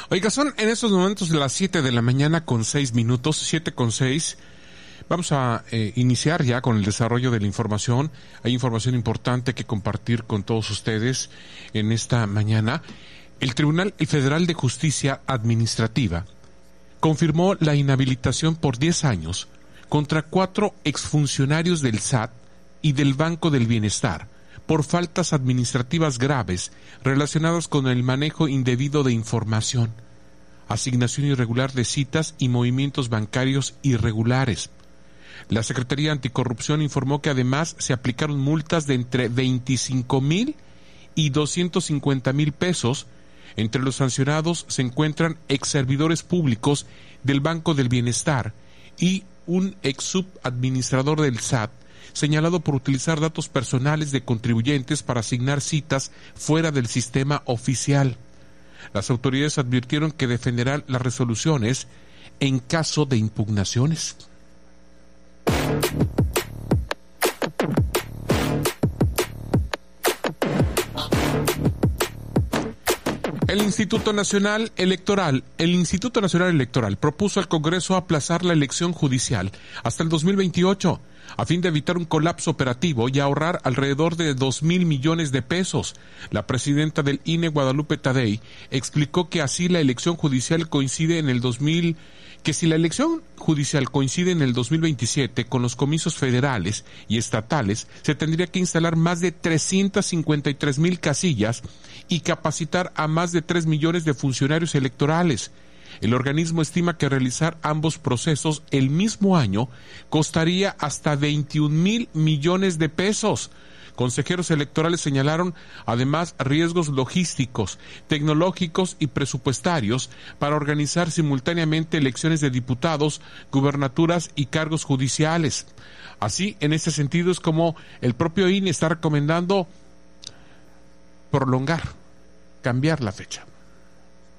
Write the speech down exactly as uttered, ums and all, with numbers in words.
Oiga, son en estos momentos las siete de la mañana con seis minutos, siete con seis. Vamos a eh, iniciar ya con el desarrollo de la información. Hay información importante que compartir con todos ustedes en esta mañana. El Tribunal Federal de Justicia Administrativa confirmó la inhabilitación por diez años contra cuatro exfuncionarios del S A T y del Banco del Bienestar por faltas administrativas graves relacionadas con el manejo indebido de información, asignación irregular de citas y movimientos bancarios irregulares. La Secretaría Anticorrupción informó que además se aplicaron multas de entre veinticinco mil y doscientos cincuenta mil pesos. Entre los sancionados se encuentran exservidores públicos del Banco del Bienestar y un ex subadministrador del S A T, señalado por utilizar datos personales de contribuyentes para asignar citas fuera del sistema oficial. Las autoridades advirtieron que defenderán las resoluciones en caso de impugnaciones. El Instituto Nacional Electoral, el Instituto Nacional Electoral propuso al Congreso aplazar la elección judicial hasta el dos mil veintiocho, a fin de evitar un colapso operativo y ahorrar alrededor de dos mil millones de pesos. La presidenta del I N E, Guadalupe Tadei, explicó que así la elección judicial coincide en el dos mil que si la elección judicial coincide en el dos mil veintisiete con los comicios federales y estatales, se tendría que instalar más de trescientas cincuenta y tres mil casillas y capacitar a más de tres millones de funcionarios electorales. El organismo estima que realizar ambos procesos el mismo año costaría hasta veintiún mil millones de pesos. Consejeros electorales señalaron además riesgos logísticos, tecnológicos y presupuestarios para organizar simultáneamente elecciones de diputados, gubernaturas y cargos judiciales. Así, en ese sentido es como el propio I N E está recomendando prolongar, cambiar la fecha.